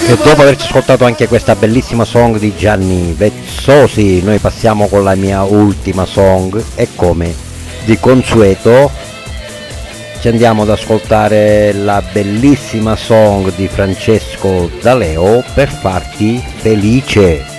E dopo averci ascoltato anche questa bellissima song di Gianni Vezzosi, noi passiamo con la mia ultima song e come di consueto ci andiamo ad ascoltare la bellissima song di Francesco D'Aleo, Per farti felice.